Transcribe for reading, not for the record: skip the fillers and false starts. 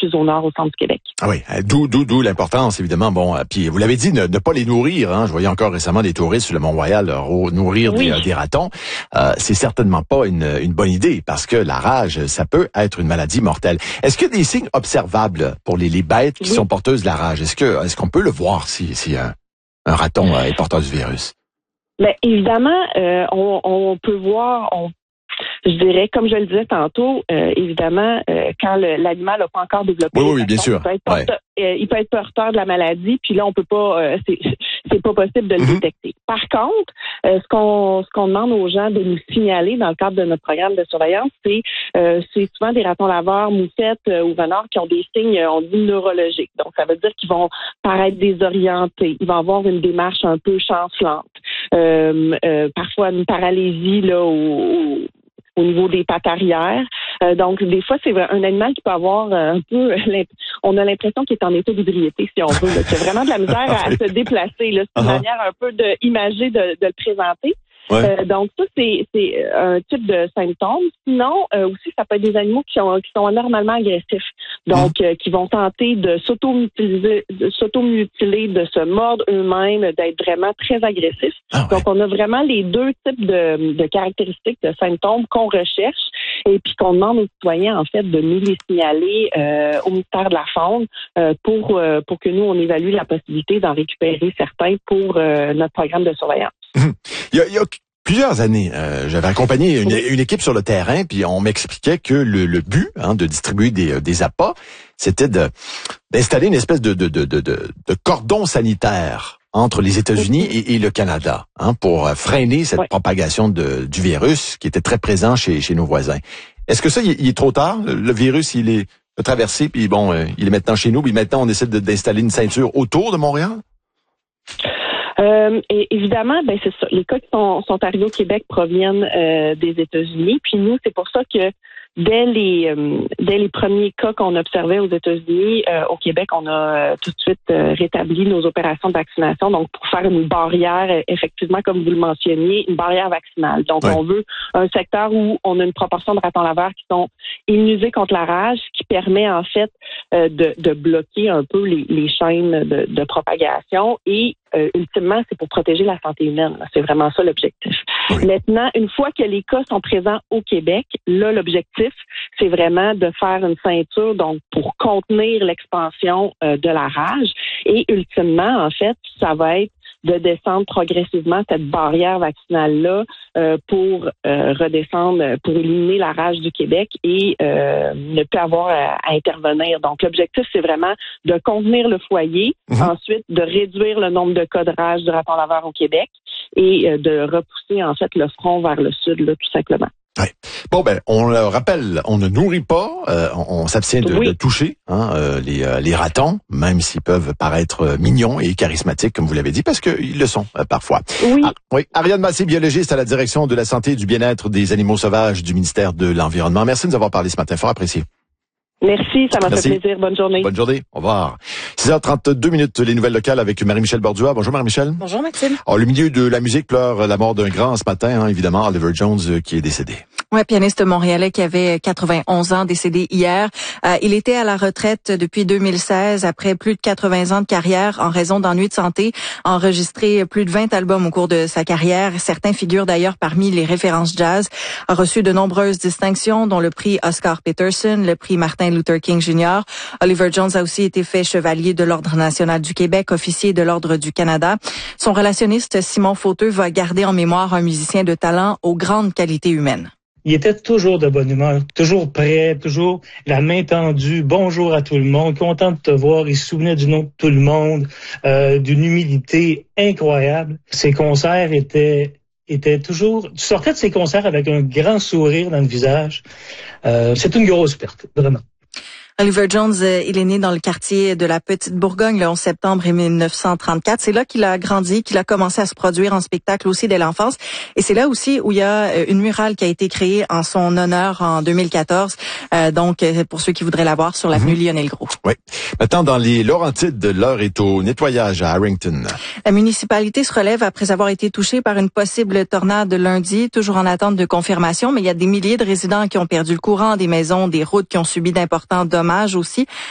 plus au nord, au centre du Québec. Ah oui, d'où l'importance, évidemment. Bon, puis vous l'avez dit, ne pas les nourrir. Hein. Je voyais encore récemment des touristes sur le Mont-Royal nourrir des ratons. C'est certainement pas une bonne idée parce que la rage, ça peut être une maladie mortelle. Est-ce qu'il y a des signes observables pour les bêtes qui sont porteuses de la rage? Est-ce qu'on peut le voir si un raton est porteur du virus? Mais évidemment, on peut voir, je dirais, comme je le disais tantôt, évidemment, quand l'animal n'a pas encore développé, oui, bien sûr. Il peut être porteur de la maladie, puis là on peut pas, c'est pas possible de le détecter. Par contre, ce qu'on demande aux gens de nous signaler dans le cadre de notre programme de surveillance, c'est souvent des ratons laveurs, moussettes ou renards qui ont des signes, on dit neurologiques. Donc ça veut dire qu'ils vont paraître désorientés, ils vont avoir une démarche un peu chancelante, parfois une paralysie là au niveau des pattes arrière. Donc, des fois, c'est un animal qui peut avoir un peu... On a l'impression qu'il est en état d'ébriété, si on veut. Qu'il y a vraiment de la misère à se déplacer. Là. C'est une manière un peu imagée de le présenter. Ouais. Donc, ça, c'est un type de symptôme. Sinon, aussi, ça peut être des animaux qui sont anormalement agressifs. Donc, qui vont tenter de s'auto-mutiler, de se mordre eux-mêmes, d'être vraiment très agressifs. Ah ouais. Donc, on a vraiment les deux types de caractéristiques, de symptômes qu'on recherche et puis qu'on demande aux citoyens, en fait, de nous les signaler au ministère de la Faune pour que nous, on évalue la possibilité d'en récupérer certains pour notre programme de surveillance. Il y a plusieurs années, j'avais accompagné une équipe sur le terrain, puis on m'expliquait que le but de distribuer des appâts, c'était d'installer une espèce de cordon sanitaire entre les États-Unis et le Canada, pour freiner cette propagation du virus qui était très présent chez nos voisins. Est-ce que ça, il est trop tard? Le virus, il est traversé, puis bon, il est maintenant chez nous, puis maintenant on essaie d'installer une ceinture autour de Montréal? Et évidemment, c'est ça. Les cas qui sont arrivés au Québec proviennent des États-Unis. Puis nous, c'est pour ça que dès les premiers cas qu'on observait aux États-Unis, au Québec, on a tout de suite rétabli nos opérations de vaccination. Donc, pour faire une barrière, effectivement, comme vous le mentionniez, une barrière vaccinale. Donc, on veut un secteur où on a une proportion de ratons laveurs qui sont immunisés contre la rage, ce qui permet en fait de bloquer un peu les chaînes de propagation et ultimement, c'est pour protéger la santé humaine. C'est vraiment ça l'objectif. Oui. Maintenant, une fois que les cas sont présents au Québec, là, l'objectif, c'est vraiment de faire une ceinture, donc pour contenir l'expansion de la rage. Et ultimement, en fait, ça va être de descendre progressivement cette barrière vaccinale-là pour redescendre, pour éliminer la rage du Québec et ne plus avoir à intervenir. Donc, l'objectif, c'est vraiment de contenir le foyer, ensuite de réduire le nombre de cas de rage du raton laveur au Québec et de repousser, en fait, le front vers le sud, là, tout simplement. Ouais. Bon, on le rappelle, on ne nourrit pas, on s'abstient de toucher les ratons, même s'ils peuvent paraître mignons et charismatiques, comme vous l'avez dit, parce qu'ils le sont parfois. Oui. Ariane Massé, biologiste à la direction de la santé et du bien-être des animaux sauvages du ministère de l'Environnement. Merci de nous avoir parlé ce matin, fort apprécié. Merci, ça m'a fait plaisir. Bonne journée. Bonne journée. Au revoir. 6h32, les nouvelles locales avec Marie-Michel Bordua. Bonjour Marie-Michel. Bonjour Maxime. Alors, le milieu de la musique pleure la mort d'un grand ce matin, évidemment, Oliver Jones qui est décédé. Ouais, pianiste montréalais qui avait 91 ans, décédé hier. Il était à la retraite depuis 2016 après plus de 80 ans de carrière en raison d'ennuis de santé. Enregistré plus de 20 albums au cours de sa carrière. Certains figurent d'ailleurs parmi les références jazz. A reçu de nombreuses distinctions, dont le prix Oscar Peterson, le prix Martin Luther King Jr. Oliver Jones a aussi été fait chevalier de l'Ordre national du Québec, officier de l'Ordre du Canada. Son relationniste Simon Fauteux va garder en mémoire un musicien de talent aux grandes qualités humaines. Il était toujours de bonne humeur, toujours prêt, toujours la main tendue, bonjour à tout le monde, content de te voir, il se souvenait du nom de tout le monde, d'une humilité incroyable. Ses concerts étaient toujours... Tu sortais de ses concerts avec un grand sourire dans le visage. C'est une grosse perte, vraiment. Oliver Jones, il est né dans le quartier de la Petite Bourgogne le 11 septembre 1934. C'est là qu'il a grandi, qu'il a commencé à se produire en spectacle aussi dès l'enfance. Et c'est là aussi où il y a une murale qui a été créée en son honneur en 2014. Donc, pour ceux qui voudraient la voir, sur l'avenue Lionel-Groulx. Oui. Maintenant, dans les Laurentides, l'heure est au nettoyage à Harrington. La municipalité se relève après avoir été touchée par une possible tornade lundi, toujours en attente de confirmation. Mais il y a des milliers de résidents qui ont perdu le courant, des maisons, des routes qui ont subi d'importants dommages aussi.